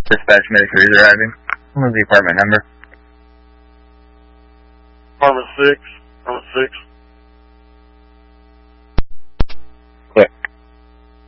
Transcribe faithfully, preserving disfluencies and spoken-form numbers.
Dispatch medic three is arriving. What was the apartment number? Apartment six. Apartment six.